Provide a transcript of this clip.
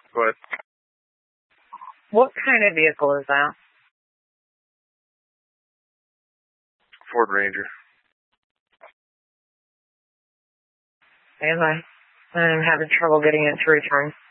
Go ahead. What kind of vehicle is that? Ford Ranger. I'm having trouble getting it to return.